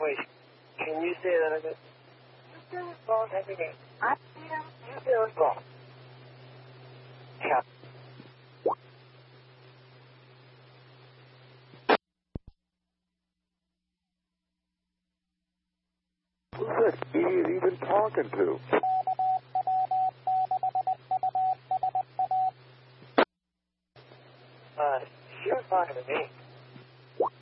Wait, can you say that again? You do phone every day. I see him. You do phone. Yeah. Who's that idiot even talking to? She was talking to me.